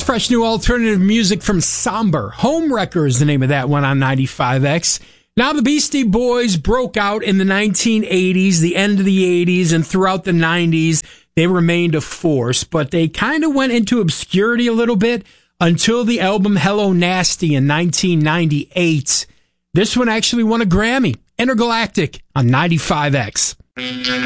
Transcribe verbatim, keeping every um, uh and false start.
fresh new alternative music from Somber. Homewrecker is the name of that one on ninety-five X. Now the Beastie Boys broke out in the nineteen eighties, the end of the eighties, and throughout the nineties, they remained a force, but they kind of went into obscurity a little bit until the album Hello Nasty in nineteen ninety-eight. This one actually won a Grammy. Intergalactic on ninety-five X.